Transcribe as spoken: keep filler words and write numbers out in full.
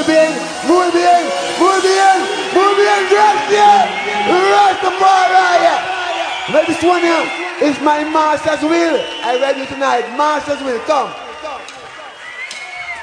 bien, muy bien, muy bien, muy bien, gracias. Rastafari. Well, this one here is my master's will. I read you tonight, master's will. Come.